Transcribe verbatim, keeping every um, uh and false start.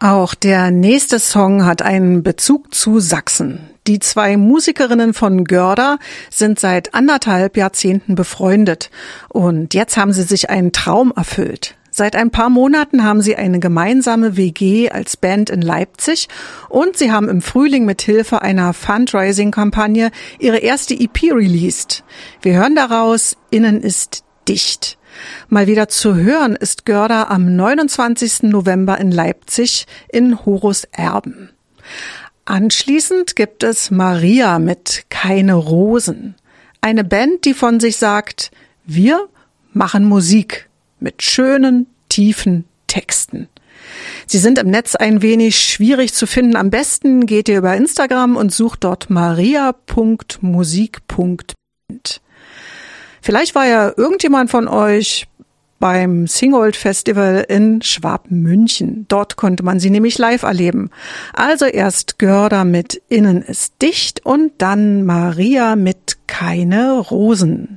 Auch der nächste Song hat einen Bezug zu Sachsen. Die zwei Musikerinnen von Görda sind seit anderthalb Jahrzehnten befreundet. Und jetzt haben sie sich einen Traum erfüllt. Seit ein paar Monaten haben sie eine gemeinsame W G als Band in Leipzig und sie haben im Frühling mit Hilfe einer Fundraising-Kampagne ihre erste E P released. Wir hören daraus Innen ist dicht. Mal wieder zu hören ist Görda am neunundzwanzigsten November in Leipzig in Horus Erben. Anschließend gibt es Maria mit Keine Rosen. Eine Band, die von sich sagt, wir machen Musik mit schönen, tiefen Texten. Sie sind im Netz ein wenig schwierig zu finden. Am besten geht ihr über Instagram und sucht dort maria punkt musik punkt band. Vielleicht war ja irgendjemand von euch beim Singold Festival in Schwabmünchen. Dort konnte man sie nämlich live erleben. Also erst Görda mit Innen ist dicht und dann Maria mit Keine Rosen.